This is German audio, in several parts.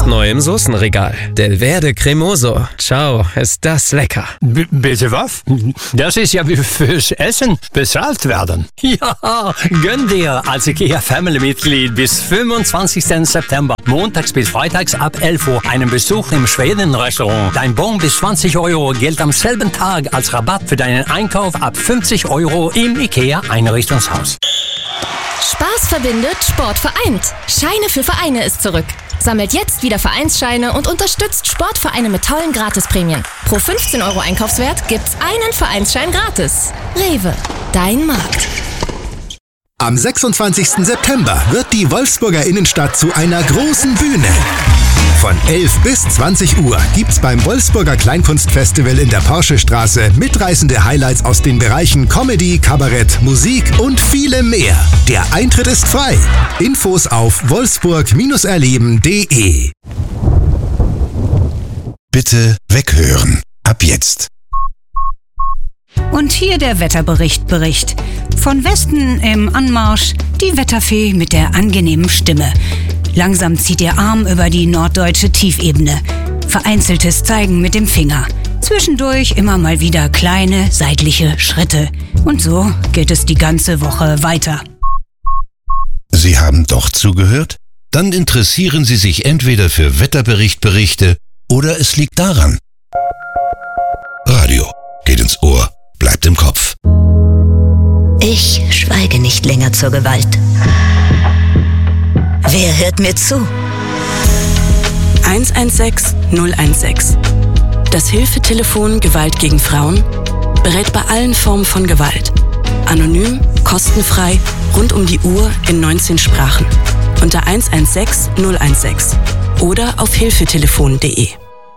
Jetzt neu im Soßenregal. Del Verde Cremoso. Ciao, ist das lecker. Bitte was? Das ist ja wie fürs Essen bezahlt werden. Ja, gönn dir als IKEA Family-Mitglied bis 25. September, montags bis freitags ab 11 Uhr, einen Besuch im Schweden-Restaurant. Dein Bon bis 20 Euro gilt am selben Tag als Rabatt für deinen Einkauf ab 50 Euro im IKEA Einrichtungshaus. Spaß verbindet, Sport vereint. Scheine für Vereine ist zurück. Sammelt jetzt wieder Vereinsscheine und unterstützt Sportvereine mit tollen Gratisprämien. Pro 15 Euro Einkaufswert gibt's einen Vereinsschein gratis. Rewe, dein Markt. Am 26. September wird die Wolfsburger Innenstadt zu einer großen Bühne. Von 11 bis 20 Uhr gibt's beim Wolfsburger Kleinkunstfestival in der Porschestraße mitreißende Highlights aus den Bereichen Comedy, Kabarett, Musik und vielem mehr. Der Eintritt ist frei. Infos auf wolfsburg-erleben.de. Bitte weghören. Ab jetzt. Und hier der Wetterbericht. Von Westen im Anmarsch die Wetterfee mit der angenehmen Stimme. Langsam zieht ihr Arm über die norddeutsche Tiefebene. Vereinzeltes Zeigen mit dem Finger. Zwischendurch immer mal wieder kleine seitliche Schritte. Und so geht es die ganze Woche weiter. Sie haben doch zugehört? Dann interessieren Sie sich entweder für Wetterberichte oder es liegt daran. Radio geht ins Ohr, bleibt im Kopf. Ich schweige nicht länger zur Gewalt. Wer hört mir zu? 116 016. Das Hilfetelefon Gewalt gegen Frauen berät bei allen Formen von Gewalt. Anonym, kostenfrei, rund um die Uhr in 19 Sprachen. Unter 116 016 oder auf hilfetelefon.de.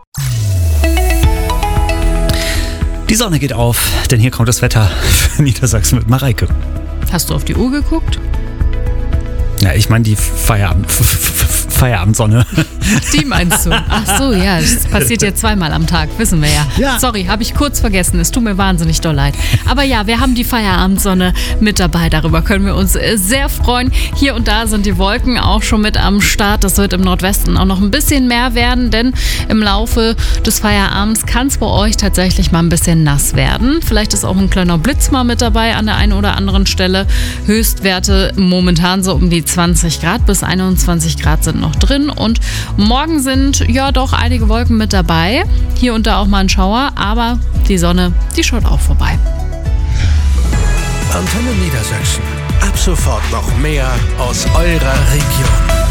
Die Sonne geht auf, denn hier kommt das Wetter für Niedersachsen mit Mareike. Hast du auf die Uhr geguckt? Ja, ich meine die Feierabendsonne. Die meinst du? Ach so, ja, das passiert ja zweimal am Tag, wissen wir ja. Sorry, habe ich kurz vergessen, es tut mir wahnsinnig doll leid. Aber ja, wir haben die Feierabendsonne mit dabei, darüber können wir uns sehr freuen. Hier und da sind die Wolken auch schon mit am Start. Das wird im Nordwesten auch noch ein bisschen mehr werden, denn im Laufe des Feierabends kann es bei euch tatsächlich mal ein bisschen nass werden. Vielleicht ist auch ein kleiner Blitz mal mit dabei an der einen oder anderen Stelle. Höchstwerte momentan so um die 20 Grad bis 21 Grad sind noch drin und morgen sind ja doch einige Wolken mit dabei. Hier und da auch mal ein Schauer, aber die Sonne, die schaut auch vorbei. Antenne Niedersachsen. Ab sofort noch mehr aus eurer Region.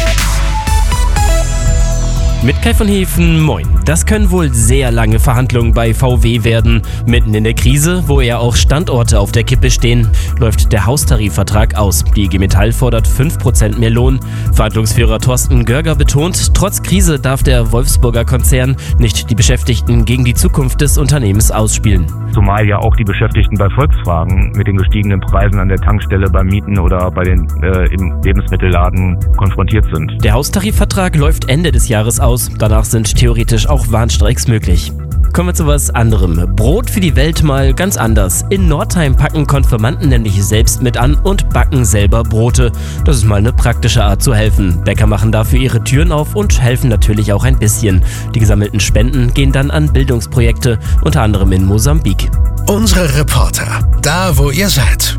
Mit Kai von Hefen, moin. Das können wohl sehr lange Verhandlungen bei VW werden. Mitten in der Krise, wo ja auch Standorte auf der Kippe stehen, läuft der Haustarifvertrag aus. Die IG Metall fordert 5% mehr Lohn. Verhandlungsführer Thorsten Görger betont, trotz Krise darf der Wolfsburger Konzern nicht die Beschäftigten gegen die Zukunft des Unternehmens ausspielen. Zumal ja auch die Beschäftigten bei Volkswagen mit den gestiegenen Preisen an der Tankstelle, beim Mieten oder bei den im Lebensmittelladen konfrontiert sind. Der Haustarifvertrag läuft Ende des Jahres aus. Danach sind theoretisch auch Warnstreiks möglich. Kommen wir zu was anderem. Brot für die Welt mal ganz anders. In Nordheim packen Konfirmanden nämlich selbst mit an und backen selber Brote. Das ist mal eine praktische Art zu helfen. Bäcker machen dafür ihre Türen auf und helfen natürlich auch ein bisschen. Die gesammelten Spenden gehen dann an Bildungsprojekte, unter anderem in Mosambik. Unsere Reporter, da wo ihr seid.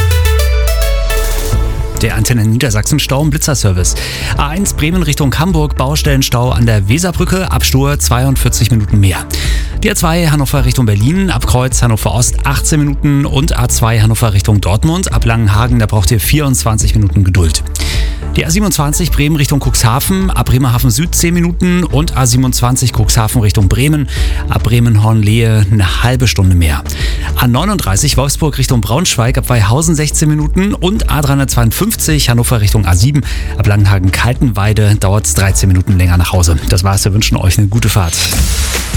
Der Antenne Niedersachsen Stau- und Blitzerservice. A1 Bremen Richtung Hamburg, Baustellenstau an der Weserbrücke, Absturz 42 Minuten mehr. Die A2 Hannover Richtung Berlin, Abkreuz Hannover Ost 18 Minuten und A2 Hannover Richtung Dortmund, ab Langenhagen, da braucht ihr 24 Minuten Geduld. Die A27 Bremen Richtung Cuxhaven, ab Bremerhaven Süd 10 Minuten und A27 Cuxhaven Richtung Bremen, ab Bremen-Hornlehe eine halbe Stunde mehr. A39 Wolfsburg Richtung Braunschweig, ab Weihausen 16 Minuten und A352 Hannover Richtung A7, ab Langenhagen-Kaltenweide dauert es 13 Minuten länger nach Hause. Das war's, wir wünschen euch eine gute Fahrt.